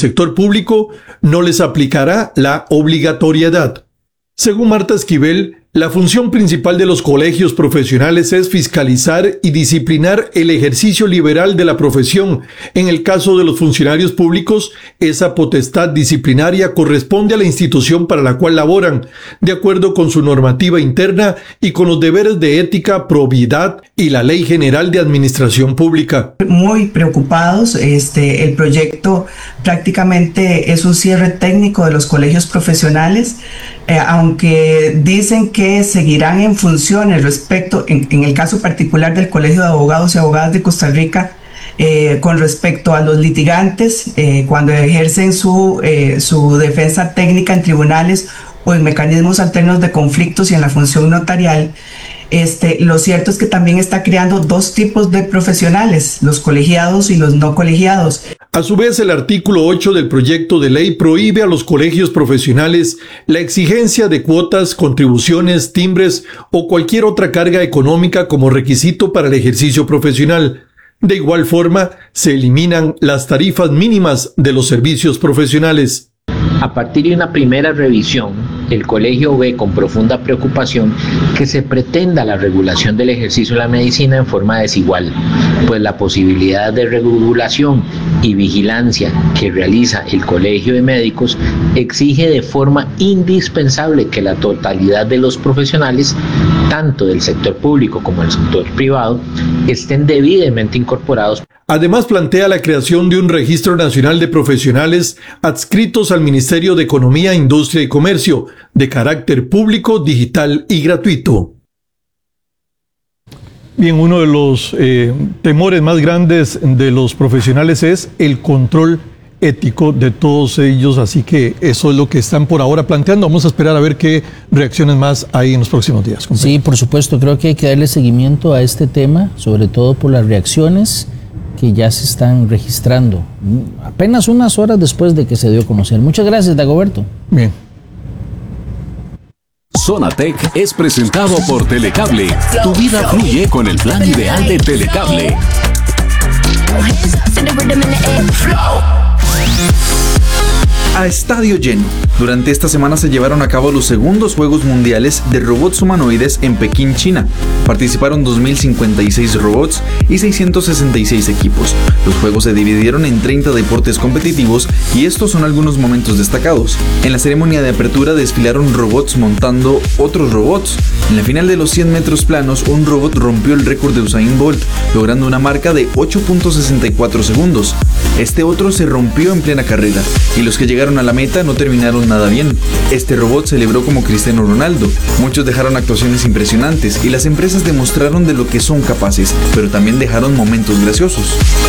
sector público no les aplicará la obligatoriedad. Según Marta Esquivel, la función principal de los colegios profesionales es fiscalizar y disciplinar el ejercicio liberal de la profesión. En el caso de los funcionarios públicos, esa potestad disciplinaria corresponde a la institución para la cual laboran, de acuerdo con su normativa interna y con los deberes de ética, probidad y la Ley General de Administración Pública. Muy preocupados, el proyecto prácticamente es un cierre técnico de los colegios profesionales, aunque dicen que seguirán en funciones respecto, en el caso particular del Colegio de Abogados y Abogadas de Costa Rica, con respecto a los litigantes, cuando ejercen su defensa técnica en tribunales o en mecanismos alternos de conflictos y en la función notarial. Lo cierto es que también está creando dos tipos de profesionales, los colegiados y los no colegiados. A su vez, el artículo 8 del proyecto de ley prohíbe a los colegios profesionales la exigencia de cuotas, contribuciones, timbres o cualquier otra carga económica como requisito para el ejercicio profesional. De igual forma, se eliminan las tarifas mínimas de los servicios profesionales. A partir de una primera revisión, el colegio ve con profunda preocupación que se pretenda la regulación del ejercicio de la medicina en forma desigual, pues la posibilidad de regulación y vigilancia que realiza el Colegio de Médicos exige de forma indispensable que la totalidad de los profesionales, tanto del sector público como del sector privado, estén debidamente incorporados. Además, plantea la creación de un registro nacional de profesionales adscritos al Ministerio de Economía, Industria y Comercio, de carácter público, digital y gratuito. Bien, uno de los temores más grandes de los profesionales es el control ético de todos ellos, así que eso es lo que están por ahora planteando. Vamos a esperar a ver qué reacciones más hay en los próximos días. Sí, por supuesto, creo que hay que darle seguimiento a este tema, sobre todo por las reacciones que ya se están registrando, apenas unas horas después de que se dio a conocer. Muchas gracias, Dagoberto. Bien. Zona Tech es presentado por Telecable. Tu vida fluye con el plan ideal de Telecable. A estadio lleno. Durante esta semana se llevaron a cabo los segundos Juegos Mundiales de Robots Humanoides en Pekín, China. Participaron 2.056 robots y 666 equipos. Los juegos se dividieron en 30 deportes competitivos y estos son algunos momentos destacados. En la ceremonia de apertura desfilaron robots montando otros robots. En la final de los 100 metros planos, un robot rompió el récord de Usain Bolt, logrando una marca de 8.64 segundos. Este otro se rompió en plena carrera y los que llegaron a la meta no terminaron nada bien. Este robot celebró como Cristiano Ronaldo. Muchos dejaron actuaciones impresionantes y las empresas demostraron de lo que son capaces, pero también dejaron momentos graciosos.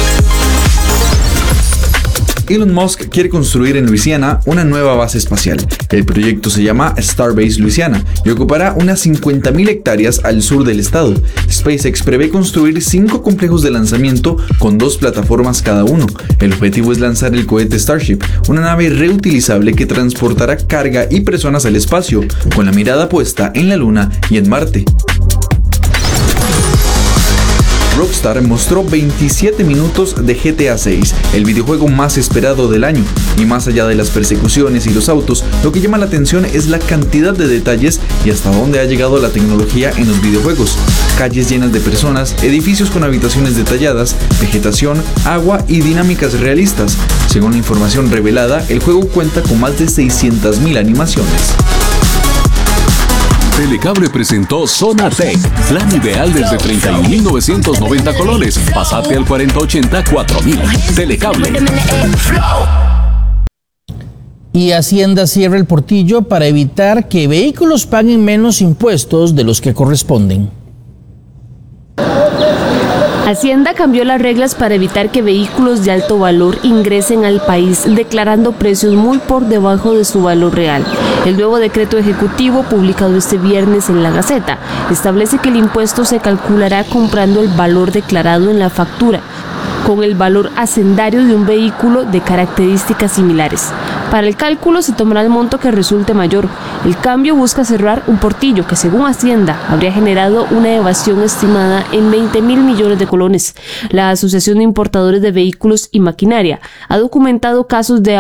Elon Musk quiere construir en Luisiana una nueva base espacial. El proyecto se llama Starbase Louisiana y ocupará unas 50.000 hectáreas al sur del estado. SpaceX prevé construir 5 complejos de lanzamiento con 2 plataformas cada uno. El objetivo es lanzar el cohete Starship, una nave reutilizable que transportará carga y personas al espacio, con la mirada puesta en la Luna y en Marte. Rockstar mostró 27 minutos de GTA 6, el videojuego más esperado del año, y más allá de las persecuciones y los autos, lo que llama la atención es la cantidad de detalles y hasta dónde ha llegado la tecnología en los videojuegos. Calles llenas de personas, edificios con habitaciones detalladas, vegetación, agua y dinámicas realistas. Según la información revelada, el juego cuenta con más de 600.000 animaciones. Telecable presentó Zona Tech, plan ideal desde 31.990 colones. Pásate al 4080 4000. Telecable. Y Hacienda cierra el portillo para evitar que vehículos paguen menos impuestos de los que corresponden. Hacienda cambió las reglas para evitar que vehículos de alto valor ingresen al país, declarando precios muy por debajo de su valor real. El nuevo decreto ejecutivo, publicado este viernes en la Gaceta, establece que el impuesto se calculará comprando el valor declarado en la factura, con el valor hacendario de un vehículo de características similares. Para el cálculo se tomará el monto que resulte mayor. El cambio busca cerrar un portillo que, según Hacienda, habría generado una evasión estimada en 20.000 millones de colones. La Asociación de Importadores de Vehículos y Maquinaria ha documentado casos de